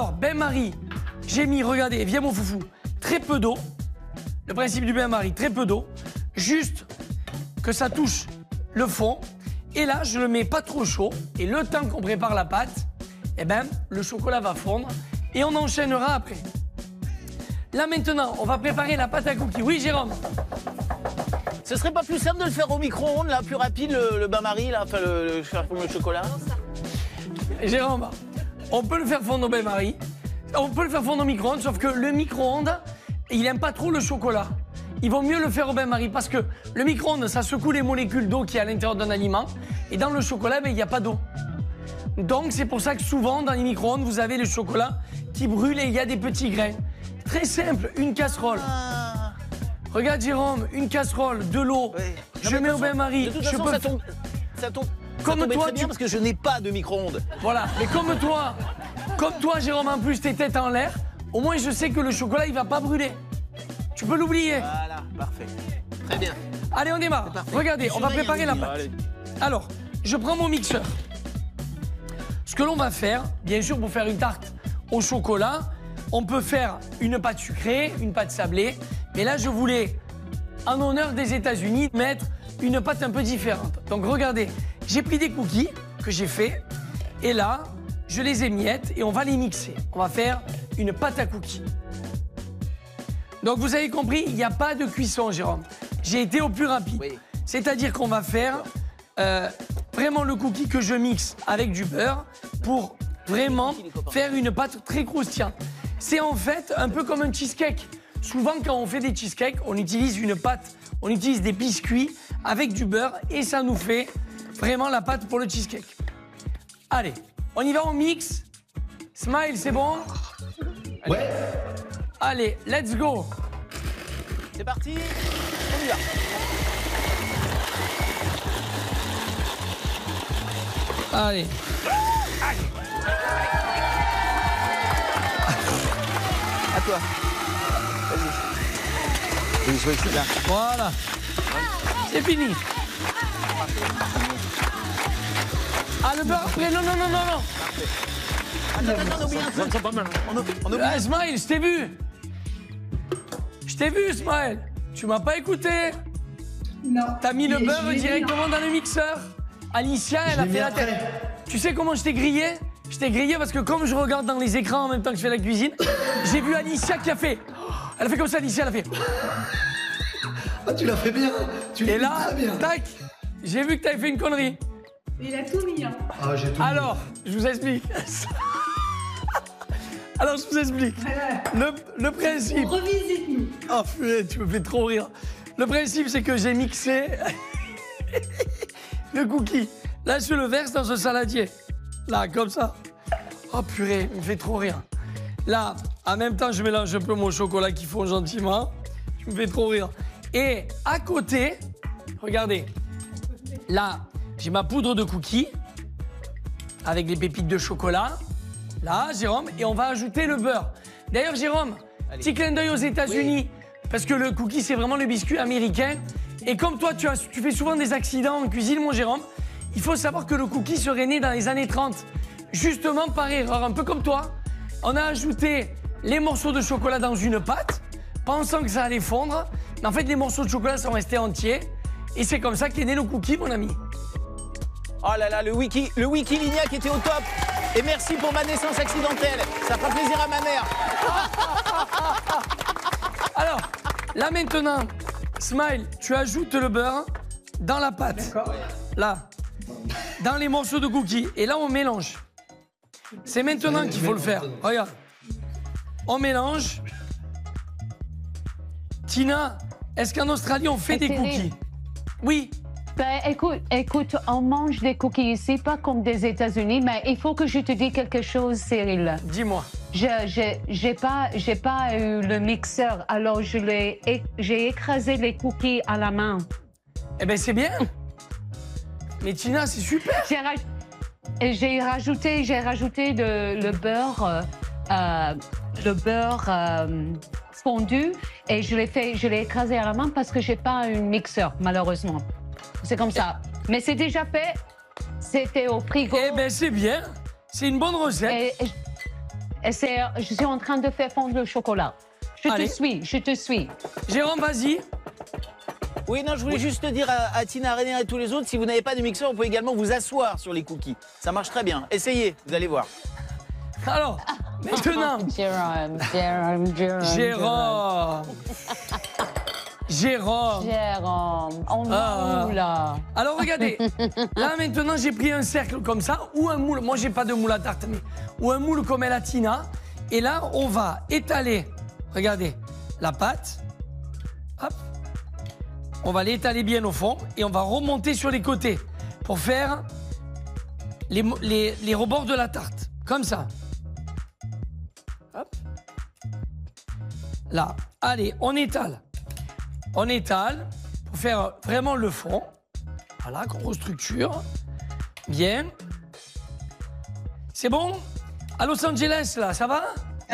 Alors, bain-marie, j'ai mis, regardez, viens mon foufou, très peu d'eau. Le principe du bain-marie, très peu d'eau. Juste que ça touche le fond. Et là, je le mets pas trop chaud. Et le temps qu'on prépare la pâte, eh ben, le chocolat va fondre. Et on enchaînera après. Là, maintenant, on va préparer la pâte à cookies. Oui, Jérôme? Ce serait pas plus simple de le faire au micro-ondes, là, plus rapide, le bain-marie, là, enfin, le chocolat? Jérôme, on peut le faire fondre au bain-marie. On peut le faire fondre au micro-ondes, sauf que le micro-ondes, il aime pas trop le chocolat. Il vaut mieux le faire au bain-marie parce que le micro-ondes, ça secoue les molécules d'eau qu'il y a à l'intérieur d'un aliment. Et dans le chocolat, ben, il n'y a pas d'eau. Donc, c'est pour ça que souvent, dans les micro-ondes, vous avez le chocolat qui brûle et il y a des petits grains. Très simple, une casserole. Regarde, Jérôme, une casserole, de l'eau. Oui. Je mets au bain-marie. De toute façon, ça tombe comme toi, très bien parce que je n'ai pas de micro-ondes. Voilà, mais comme toi, Jérôme, en plus, tes têtes en l'air, au moins, je sais que le chocolat, il va pas brûler. Tu peux l'oublier. Voilà, parfait. Très bien. Allez, on démarre. Regardez, on va préparer la pâte. Alors, je prends mon mixeur. Ce que l'on va faire, bien sûr, pour faire une tarte au chocolat, on peut faire une pâte sucrée, une pâte sablée. Mais là, je voulais, en honneur des États-Unis, mettre une pâte un peu différente. Donc, regardez, j'ai pris des cookies que j'ai fait. Et là, je les émiette et on va les mixer. On va faire une pâte à cookies. Donc, vous avez compris, il n'y a pas de cuisson, Jérôme. J'ai été au plus rapide. Oui. C'est-à-dire qu'on va faire vraiment le cookie que je mixe avec du beurre pour vraiment faire une pâte très croustillante. C'est en fait un peu comme un cheesecake. Souvent, quand on fait des cheesecakes, on utilise une pâte, on utilise des biscuits avec du beurre et ça nous fait vraiment la pâte pour le cheesecake. Allez, on y va, on mixe. Smile, c'est bon? Ouais. Allez, let's go. C'est parti, on y va. Allez. À toi. Vas-y. Je vais ici, là. Voilà. C'est fini. Ah, le beurre après? Non. Attends, on oublie un truc. On oublie. Ah, Smile, je t'ai vu. Je t'ai vu, Smile. Tu m'as pas écouté. Non. T'as mis le beurre directement dans le mixeur. Alicia, elle a fait la tête. Tu sais comment je t'ai grillé? Je t'ai grillé parce que comme je regarde dans les écrans en même temps que je fais la cuisine, j'ai vu Alicia qui a fait... Elle a fait comme ça, Alicia, elle a fait... Ah, tu l'as fait bien. Et là, tac, j'ai vu que t'avais fait une connerie. Il a tout mis. Hein. Ah, j'ai tout Alors, je vous explique. Alors, je vous explique. Le principe... Revisite-nous. Oh, purée, tu me fais trop rire. Le principe, c'est que j'ai mixé le cookie. Là, je le verse dans ce saladier. Là, comme ça. Oh, purée, il me fait trop rire. Là, en même temps, je mélange un peu mon chocolat qui fond gentiment. Tu me fais trop rire. Et à côté, regardez. Là, j'ai ma poudre de cookies avec des pépites de chocolat. Là, Jérôme, et on va ajouter le beurre. D'ailleurs, Jérôme, petit clin d'œil aux États-Unis, parce que le cookie, c'est vraiment le biscuit américain. Et comme toi, tu fais souvent des accidents en cuisine, mon Jérôme, il faut savoir que le cookie serait né dans les années 30. Justement par erreur, un peu comme toi. On a ajouté les morceaux de chocolat dans une pâte, pensant que ça allait fondre. Mais en fait, les morceaux de chocolat sont restés entiers. Et c'est comme ça qu'est né le cookie, mon ami. Oh là là, le Wikilignac était au top. Et merci pour ma naissance accidentelle. Ça fera plaisir à ma mère. Alors, là maintenant, Smile, tu ajoutes le beurre dans la pâte. D'accord. Là, dans les morceaux de cookies. Et là, on mélange. C'est maintenant qu'il faut le faire. Regarde. On mélange. Tina, est-ce qu'en Australie, on fait des cookies? Oui. Ben, écoute, on mange des cookies ici, pas comme des États-Unis, mais il faut que je te dise quelque chose, Cyril. Dis-moi. J'ai pas eu le mixeur, alors j'ai écrasé les cookies à la main. Eh ben, c'est bien. Mais Tina, c'est super. J'ai rajouté le beurre fondu et je l'ai écrasé à la main parce que j'ai pas un mixeur, malheureusement. C'est comme ça. Mais c'est déjà fait. C'était au frigo. Eh ben, c'est bien. C'est une bonne recette. je suis en train de faire fondre le chocolat. Je te suis. Jérôme, vas-y. Oui, non, je voulais juste dire à Tina Arena et tous les autres, si vous n'avez pas de mixeur, vous pouvez également vous asseoir sur les cookies. Ça marche très bien. Essayez, vous allez voir. Alors, maintenant. Jérôme, on va où là? Alors regardez, là maintenant j'ai pris un cercle comme ça, ou un moule, moi j'ai pas de moule à tarte, mais, ou un moule comme la Tina, et là on va étaler, regardez, la pâte, hop, on va l'étaler bien au fond, et on va remonter sur les côtés, pour faire les rebords de la tarte, comme ça. Hop. Là, allez, on étale. On étale pour faire vraiment le fond. Voilà, qu'on restructure. Bien. C'est bon? À Los Angeles, là, ça va?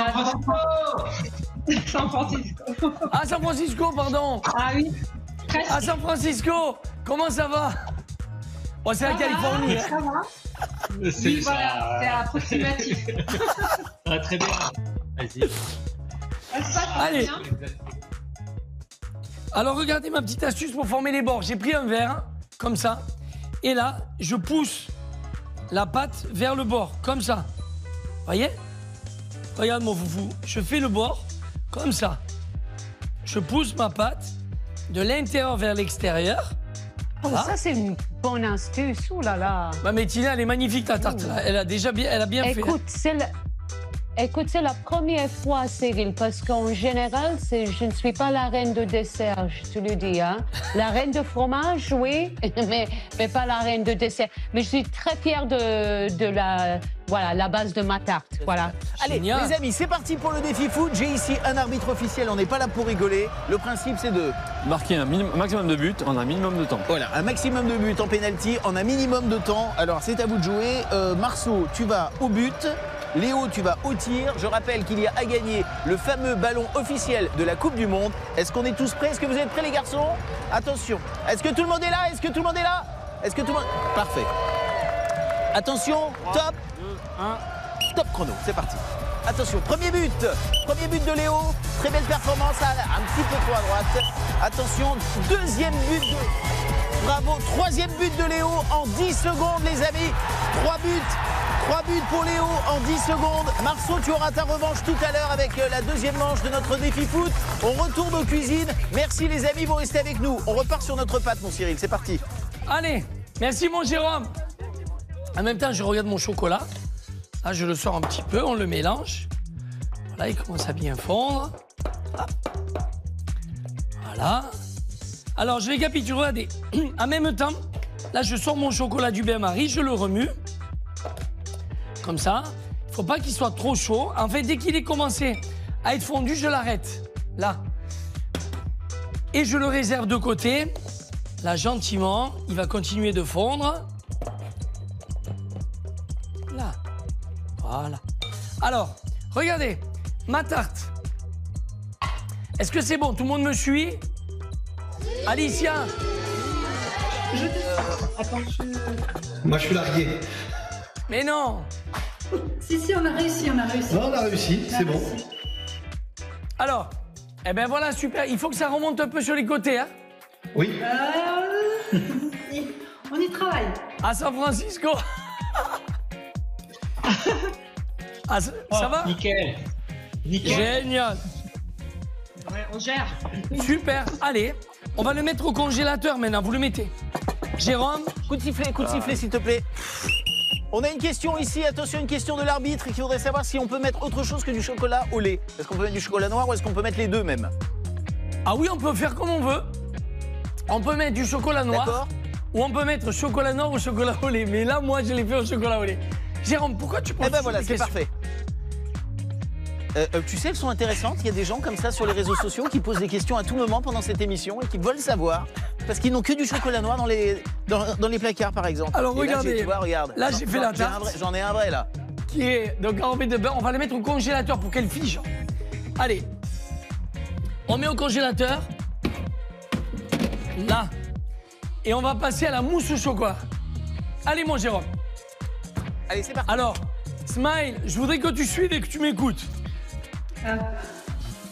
San Francisco. À San Francisco, pardon. Ah oui. Presque. À San Francisco, comment ça va? Bon, c'est la Californie. Ça va. Oui, voilà, c'est approximatif. Ah, très bien. Vas-y. Allez. Alors, regardez ma petite astuce pour former les bords. J'ai pris un verre, comme ça, et là, je pousse la pâte vers le bord, comme ça. Voyez? Regarde mon foufou, je fais le bord, comme ça. Je pousse ma pâte de l'intérieur vers l'extérieur. Voilà. Ça, c'est une bonne astuce. Ouh là là. Bah, mais Tina, elle est magnifique, ta tarte. Là. Elle a bien fait. Écoute, c'est la première fois, Cyril, parce qu'en général, je ne suis pas la reine de dessert, je te le dis. Hein. La reine de fromage, oui, mais pas la reine de dessert. Mais je suis très fière de la base de ma tarte. Voilà. Allez, Génial. les amis, c'est parti pour le défi foot. J'ai ici un arbitre officiel, on n'est pas là pour rigoler. Le principe, c'est de marquer un maximum de buts en un minimum de temps. Voilà, un maximum de buts en pénalty en un minimum de temps. Alors, c'est à vous de jouer. Marceau, tu vas au but. Léo, tu vas au tir. Je rappelle qu'il y a à gagner le fameux ballon officiel de la Coupe du Monde. Est-ce qu'on est tous prêts? Est-ce que vous êtes prêts, les garçons? Attention. Est-ce que tout le monde est là? Est-ce que tout le monde est là? Est-ce que tout le monde... Parfait. Attention, 3, top. 2, 1. Top chrono, c'est parti. Attention, premier but de Léo. Très belle performance, un petit peu trop à droite. Attention, deuxième but de... Bravo, troisième but de Léo en 10 secondes, les amis. 3 buts pour Léo en 10 secondes. Marceau, tu auras ta revanche tout à l'heure avec la deuxième manche de notre défi foot. On retourne aux cuisines. Merci les amis, vous restez avec nous. On repart sur notre pâte, mon Cyril, c'est parti. Allez, merci mon Jérôme. En même temps, je regarde mon chocolat. Là, je le sors un petit peu, on le mélange. Voilà, il commence à bien fondre. Hop. Voilà. Alors, je récapitule, regardez. En même temps, là, je sors mon chocolat du bain-marie, je le remue. Comme ça. Il ne faut pas qu'il soit trop chaud. En fait, dès qu'il est commencé à être fondu, je l'arrête. Là. Et je le réserve de côté. Là, gentiment, il va continuer de fondre. Là. Voilà. Alors, regardez, ma tarte. Est-ce que c'est bon? Tout le monde me suit? Alicia? Attends, Moi, je suis largué. Mais non. Si, on a réussi. Non, on a réussi, c'est bon. Alors, eh ben voilà, super. Il faut que ça remonte un peu sur les côtés, hein? Oui. On y travaille. À San Francisco. Ah, ça va? Nickel. Génial. Ouais, on gère. Super. Allez, on va le mettre au congélateur maintenant. Vous le mettez. Jérôme? Coup de sifflet, s'il te plaît. On a une question ici, attention, une question de l'arbitre qui voudrait savoir si on peut mettre autre chose que du chocolat au lait. Est-ce qu'on peut mettre du chocolat noir ou est-ce qu'on peut mettre les deux même? Ah oui, on peut faire comme on veut. On peut mettre du chocolat noir. D'accord. Ou on peut mettre chocolat noir ou chocolat au lait. Mais là, moi, je l'ai fait au chocolat au lait. Jérôme, pourquoi tu poses Eh ben voilà, des c'est questions? parfait. Tu sais, elles sont intéressantes. Il y a des gens comme ça sur les réseaux sociaux qui posent des questions à tout moment pendant cette émission et qui veulent savoir. Parce qu'ils n'ont que du chocolat noir dans les placards, par exemple. Alors, et regardez. Là, tu vois, regarde. Là, j'ai fait la tarte. J'en ai un vrai, là. Qui est donc enrobé de beurre. On va le mettre au congélateur pour qu'elle fige. Allez. On met au congélateur. Là. Et on va passer à la mousse au chocolat. Allez, mon Jérôme. Allez, c'est parti. Alors, Smile, je voudrais que tu suives et que tu m'écoutes. Ah.